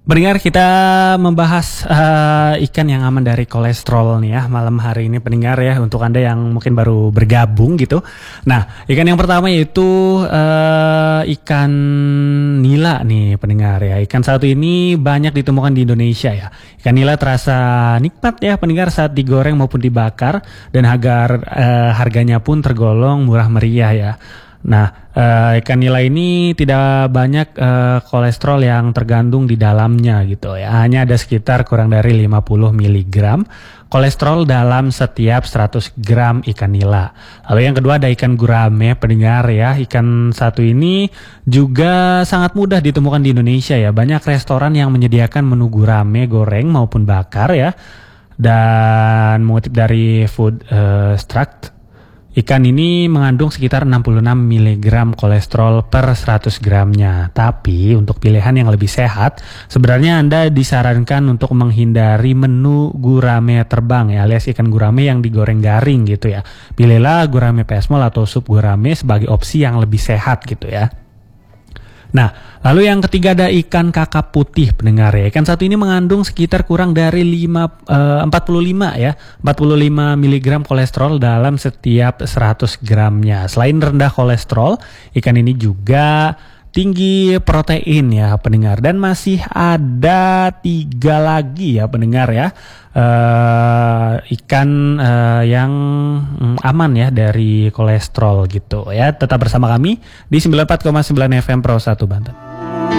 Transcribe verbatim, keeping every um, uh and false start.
Pendengar, kita membahas uh, ikan yang aman dari kolesterol nih ya malam hari ini pendengar ya, untuk Anda yang mungkin baru bergabung gitu. Nah, ikan yang pertama yaitu uh, ikan nila nih pendengar ya. Ikan satu ini banyak ditemukan di Indonesia ya. Ikan nila terasa nikmat ya pendengar saat digoreng maupun dibakar, dan harga uh, harganya pun tergolong murah meriah ya. Nah, uh, ikan nila ini tidak banyak uh, kolesterol yang tergandung di dalamnya gitu ya. Hanya ada sekitar kurang dari lima puluh miligram kolesterol dalam setiap seratus gram ikan nila. Lalu yang kedua ada ikan gurame pendengar ya. Ikan satu ini juga sangat mudah ditemukan di Indonesia ya. Banyak restoran yang menyediakan menu gurame goreng maupun bakar ya. Dan mengutip dari Food uh, Struct, ikan ini mengandung sekitar enam puluh enam miligram kolesterol per seratus gramnya. Tapi untuk pilihan yang lebih sehat, sebenarnya Anda disarankan untuk menghindari menu gurame terbang ya, alias ikan gurame yang digoreng garing gitu ya. Pilihlah gurame pesmol atau sup gurame sebagai opsi yang lebih sehat gitu ya. Nah, lalu yang ketiga ada ikan kakap putih pendengar ya. Ikan satu ini mengandung sekitar kurang dari lima, uh, empat puluh lima ya, empat puluh lima miligram kolesterol dalam setiap seratus gramnya. Selain rendah kolesterol, ikan ini juga tinggi protein ya pendengar. Dan masih ada tiga lagi ya pendengar ya, uh, ikan uh, yang um, aman ya dari kolesterol gitu ya. Tetap bersama kami di sembilan puluh empat koma sembilan F M Pro satu Banten.